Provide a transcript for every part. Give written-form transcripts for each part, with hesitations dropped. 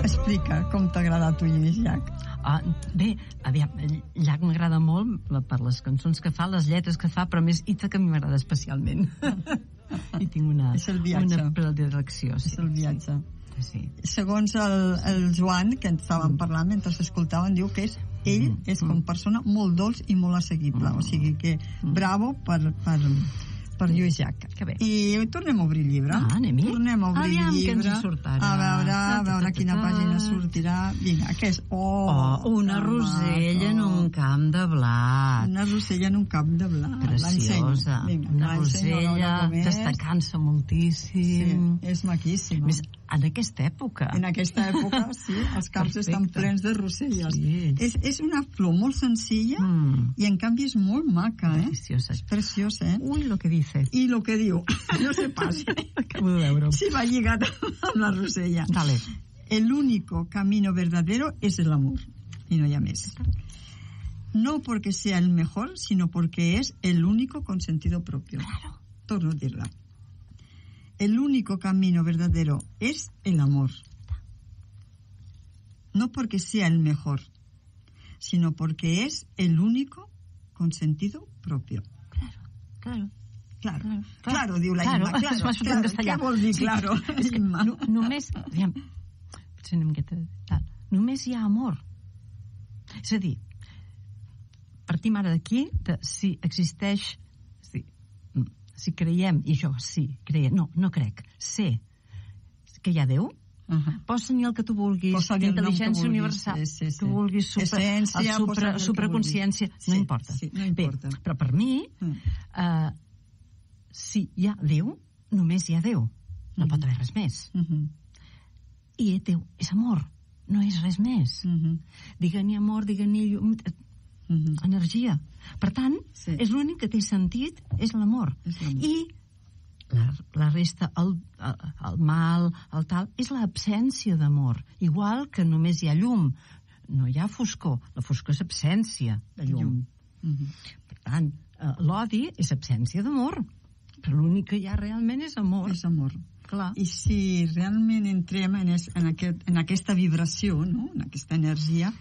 Explica com t'agrada a tu Lluís Llach. Bé, aviam, Llach m'agrada molt per les cançons que fa, les lletres que fa, però més Ítaca a mi m'agrada especialment. I tinc una predilecció. És el viatge. Sí. Segons el Joan, que estàvem parlant mentre s'escoltaven, diu que ell és com persona molt dolç i molt assequible, o sigui que bravo per Lluís Llach. I tornem a obrir el llibre. Anem-hi. Tornem a obrir el llibre. A veure quina pàgina sortirà. Vinga, què és? Una rosella en un camp de blat. Una rosella en un camp de blat. Preciosa. Una rosella destacant-se moltíssim. Sí, és maquíssima. Més en aquesta època. En aquesta època, sí, els camps estan plens de roselles. És una flor molt senzilla i en canvi és molt maca, Preciosa. És preciosa, Uy, lo que dice. I lo que diu. No se pase. Acabo de veure. Sí, va lligat amb la rosella. Dale. El único camino verdadero es el amor. Y no hi ha més. No porque sea el mejor, sino porque es el único con sentido propio. Claro. Torno a dirla. El único camino verdadero es el amor. No porque sea el mejor, sino porque es el único con sentido propio. Claro, diu la Imma. Claro. Què vol dir, claro? Només, només hi ha amor. És a dir, partim ara d'aquí, si existeix, si creiem, i jo sí, no crec, sé que hi ha Déu, pots tenir el que tu vulguis, intel·ligència universal, tu vulguis, supraconsciència, no importa. Bé, però per mi, si hi ha Déu, només hi ha Déu, no pot haver res més. I Déu és amor, no és res més. Digue-n'hi amor, digue-n'hi llum, energia. Per tant, és l'únic que té sentit, és l'amor. I la resta, el mal, el tal, és l'absència d'amor. Igual que només hi ha llum, no hi ha foscor. La foscor és absència de llum. Per tant, l'odi és absència d'amor. Però l'únic que hi ha realment és amor. És amor. Clar. I si realment entrem en aquesta vibració, no? En aquesta energia,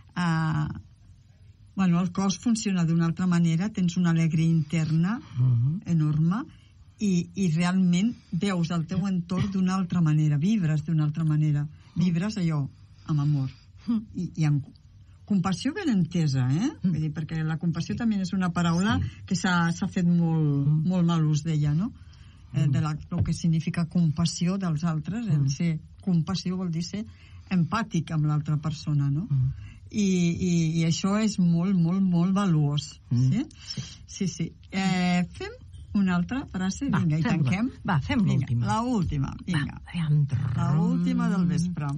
el cos funciona d'una altra manera, tens una alegria interna enorme i realment veus el teu entorn d'una altra manera, vibres d'una altra manera, vibres allò amb amor i amb compassió ben entesa, vull dir, perquè la compassió també és una paraula que s'ha fet molt mal ús d'ella, no? De el que significa compassió dels altres, el ser compassiu vol dir ser empàtic amb l'altra persona, no? I això és molt, molt, molt valuós. Sí. Fem una altra frase, vinga, i tanquem. Va, fem l'última. L'última, vinga. L'última del vespre.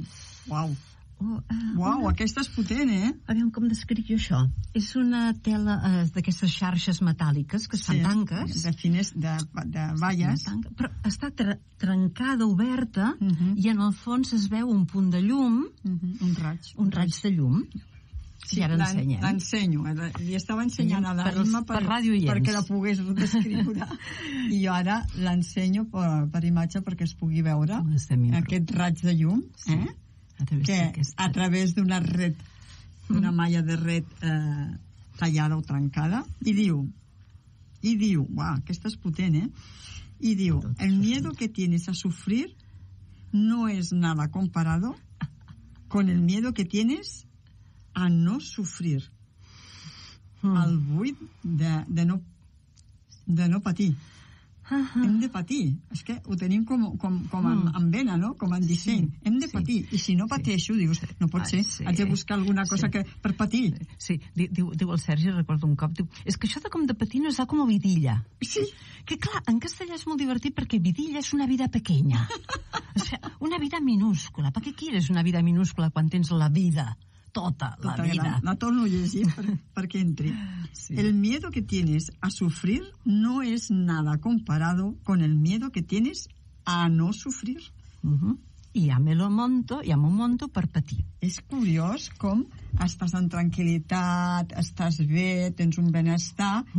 Uau, aquesta és potent, Aviam com descric jo això. És una tela d'aquestes xarxes metàl·liques que es fan tanques. De valles. Però està trencada, oberta, i en el fons es veu un punt de llum, un raig de llum. Sí, ara l'ensenyo. Li estava ensenyant a l'Imma perquè la pogués descriure. I jo ara l'ensenyo per imatge perquè es pugui veure aquest raig de llum, que a través d'una red, d'una malla de red tallada o trencada, i diu, aquesta és potent, y diu, el miedo que tienes a sufrir no es nada comparado con el miedo que tienes a no sufrir. El buit de no patir. Hem de patir. És que ho tenim com en vena, no? Com en disseny. Hem de patir. I si no pateixo, dius, no pot ser, haig de buscar alguna cosa per patir. Sí, diu el Sergi, recordo un cop, diu, és que això de patir no és com vidilla. Sí. Que clar, en castellà és molt divertit perquè vidilla és una vida pequeña. O sea, una vida minúscula. ¿Para qué quieres una vida minúscula quan tens la vida? Tota la vida. La torno a llegir perquè entri. El miedo que tienes a sufrir no es nada comparado con el miedo que tienes a no sufrir. I ja m'ho monto per patir. És curiós com estàs en tranquil·litat, estàs bé, tens un benestar,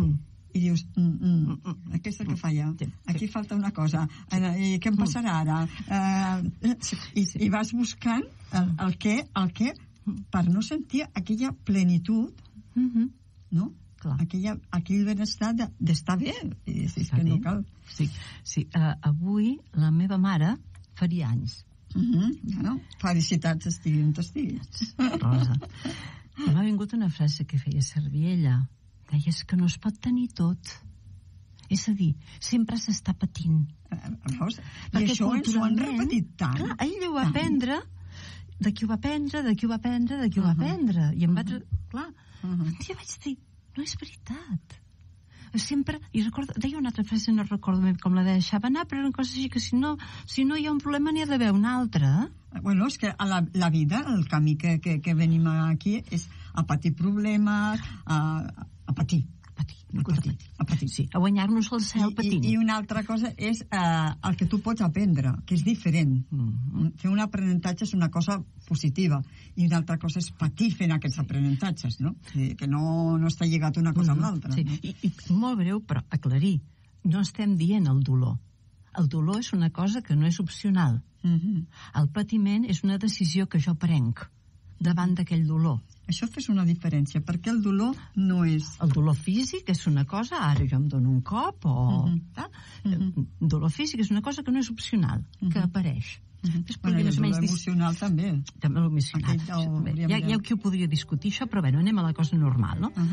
i dius, aquesta que falla, aquí falta una cosa, i què em passarà ara? I vas buscant el què, per no sentir aquella plenitud, no? Aquell benestar d'estar bé. És que no cal. Sí, avui la meva mare faria anys. Felicitats, estiguin on estiguis. Rosa. M'ha vingut una frase que feia servir ella. Deia, és que no es pot tenir tot. És a dir, sempre s'està patint. Veus? I això ens ho han repetit tant. Clar, ell ho va aprendre, d'aquí ho va aprendre, d'aquí ho va aprendre, d'aquí ho va aprendre. I em va... Clar, un dia vaig dir, no és veritat. Sempre, i recordo, deia una altra frase, no recordo com la deixava anar, però era una cosa així que si no hi ha un problema n'hi ha d'haver un altre. Bueno, és que la vida, el camí que venim aquí és a patir problemes, a patir. Sí, a guanyar-nos el cel patint. I una altra cosa és el que tu pots aprendre, que és diferent. Fer un aprenentatge és una cosa positiva, i una altra cosa és patir fent aquests aprenentatges, no? Que no està lligat una cosa amb l'altra. I molt breu, però aclarir, no estem dient el dolor. El dolor és una cosa que no és opcional. El patiment és una decisió que jo prenc davant d'aquell dolor. Això fes una diferència, perquè el dolor no és... El dolor físic és una cosa, ara jo em dono un cop, o... El dolor físic és una cosa que no és opcional, que apareix. Bueno, i el dolor emocional també. També l'emocional. Hi ha qui ho podria discutir, això, però bé, anem a la cosa normal, no?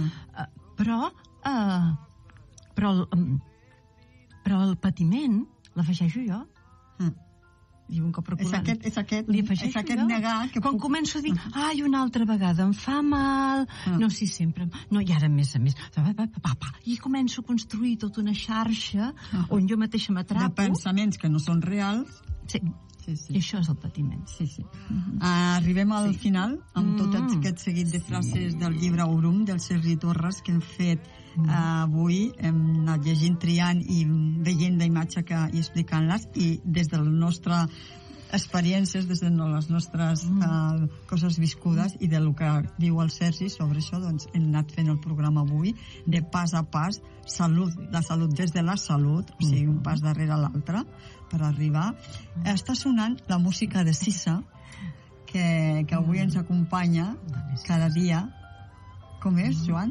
Però el patiment l'afegeixo jo. I un cop reculant, és aquest negar que quan començo a dir, ai, una altra vegada em fa mal, no, sí, sempre, no, i ara a més, i començo a construir tota una xarxa on jo mateixa m'atrapo. De pensaments que no són reals. Sí. I això és el patiment. Arribem al final amb tot aquest seguit de frases del llibre Aurum del Sergi Torres que hem fet avui, hem anat llegint, triant i veient la imatge i explicant-les, i des de les nostres experiències, des de les nostres coses viscudes i del que diu el Sergi sobre això, doncs hem anat fent el programa avui de pas a pas, la salut des de la salut, o sigui, un pas darrere l'altre per arribar. Està sonant la música de Sisa, que avui ens acompanya cada dia. Com és, Joan?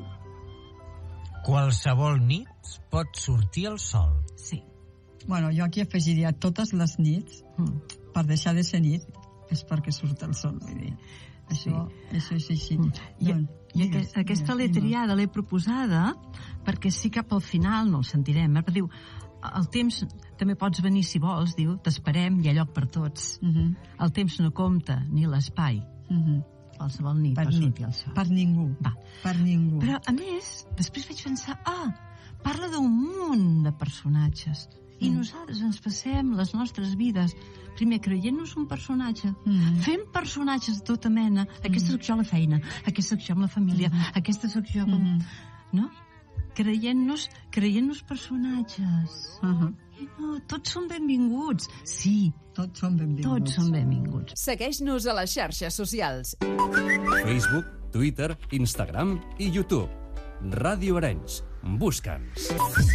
Qualsevol nit pot sortir el sol. Sí. Bueno, jo aquí afegiria totes les nits, per deixar de ser nit, és perquè surt el sol. Vull dir. Això és així. I aquesta l'he triada, l'he proposada, perquè sí, cap al final, no el sentirem, però diu, el temps, també pots venir si vols, diu, t'esperem, hi ha lloc per tots. El temps no compta, ni l'espai. Qualsevol nit pot sortir el sol. Per ningú. Però, a més, després vaig pensar, parla d'un munt de personatges. I nosaltres ens passem les nostres vides, primer creient-nos un personatge, fent personatges de tota mena. Aquesta soc jo a la feina, aquesta soc jo amb la família, aquesta soc jo com... No? Creient-nos personatges. I no, tots són benvinguts. Sí, tots són benvinguts. Segueix-nos a les xarxes socials. Facebook, Twitter, Instagram i YouTube. Ràdio Arenys. Busca'ns.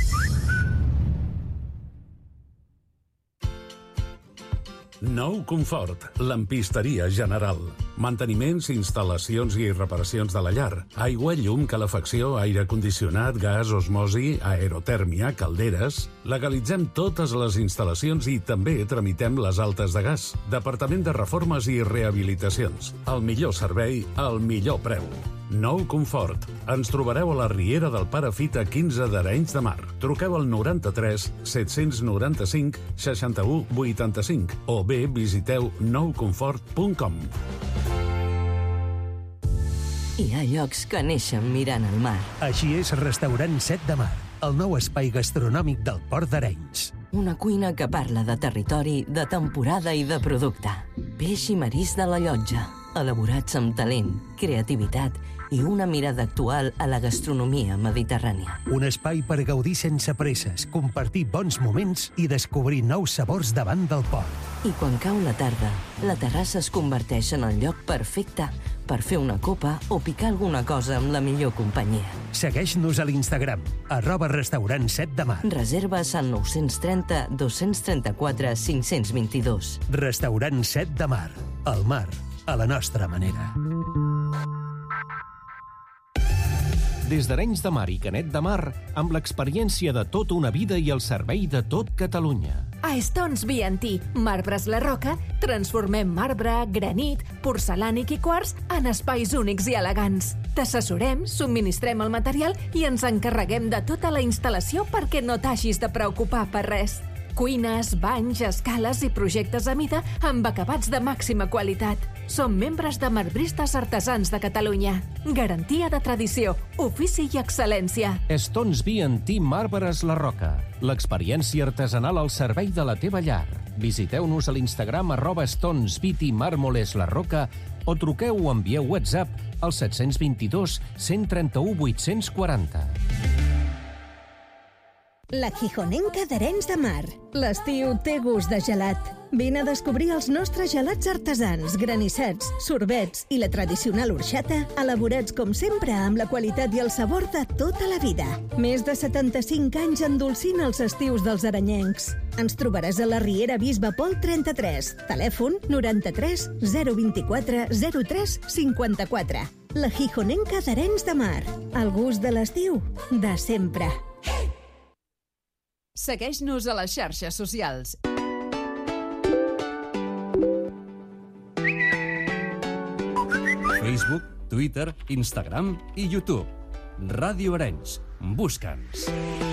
Nou Confort, lampisteria general. Manteniments, instal·lacions i reparacions de la llar. Aigua, llum, calefacció, aire condicionat, gas, osmosi, aerotèrmia, calderes... Legalitzem totes les instal·lacions i també tramitem les altes de gas. Departament de Reformes i Rehabilitacions. El millor servei, al millor preu. Nou Confort. Ens trobareu a la Riera del Pare Fita 15 d'Arenys de Mar. Truqueu al 93 795 61 85 o bé visiteu nouconfort.com. Hi ha llocs que neixen mirant el mar. Així és Restaurant 7 de Mar, el nou espai gastronòmic del Port d'Arenys. Una cuina que parla de territori, de temporada i de producte. Peix i marisc de la llotja, elaborats amb talent, creativitat i una mirada actual a la gastronomia mediterrània. Un espai per gaudir sense presses, compartir bons moments i descobrir nous sabors davant del port. I quan cau la tarda, la terrassa es converteix en el lloc perfecte per fer una copa o picar alguna cosa amb la millor companyia. Segueix-nos a l'Instagram, @restaurant 7 de Mar. Reserves al 930 234 522. Restaurant 7 de Mar. El mar, a la nostra manera. Des d'Arenys de Mar i Canet de Mar, amb l'experiència de tota una vida i el servei de tot Catalunya. A Stones B&T, Marbres La Roca, transformem marbre, granit, porcelànic i quars en espais únics i elegants. T'assessorem, subministrem el material i ens encarreguem de tota la instal·lació perquè no t'hagis de preocupar per res. Cuines, banys, escales i projectes a mida amb acabats de màxima qualitat. Som membres de Marbristes Artesans de Catalunya. Garantia de tradició, ofici i excel·lència. Stones B&T Marbres La Roca. L'experiència artesanal al servei de la teva llar. Visiteu-nos a l'Instagram @StonesBT Mármoles La Roca o truqueu o envieu WhatsApp al 722 131 840. La Gijonenca d'Arenys de Mar. L'estiu té gust de gelat. Vine a descobrir els nostres gelats artesans, granissets, sorbets i la tradicional orxata, elaborats com sempre amb la qualitat i el sabor de tota la vida. Més de 75 anys endolcint els estius dels arenyencs. Ens trobaràs a la Riera Bisbe Pol 33, telèfon 93 024 03 54. La Gijonenca d'Arenys de Mar. El gust de l'estiu, de sempre. Segueix-nos a les xarxes socials. Facebook, Twitter, Instagram i YouTube. Ràdio Arenys. Busca'ns.